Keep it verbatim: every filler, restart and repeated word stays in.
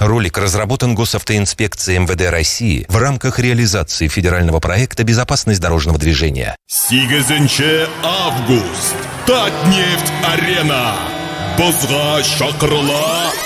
Ролик разработан Госавтоинспекцией эм вэ дэ России в рамках реализации федерального проекта «Безопасность дорожного движения». сигезенче август. Татнефть арена. Бозга шакрла.